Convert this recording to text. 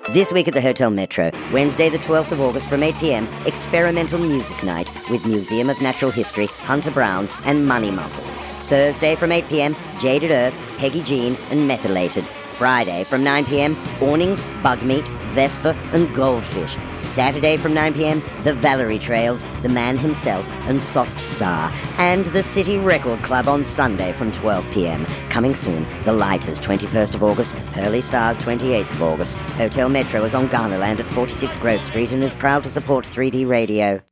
This week at the Hotel Metro, Wednesday the 12th of August from 8 p.m, experimental music night with Museum of Natural History, Hunter Brown, and Money Muscles. Thursday from 8 p.m, Jaded Earth, Peggy Jean, and Methylated. Friday from 9 p.m, Awnings, Bugmeat, Vesper, and Goldfish. Saturday from 9 p.m, The Valerie Trails, The Man Himself, and Soft Star. And the City Record Club on Sunday from 12 p.m. Coming soon, The Lighters, 21st of August, Pearly Stars, 28th of August. Hotel Metro is on Garnerland at 46 Grove Street and is proud to support 3D Radio.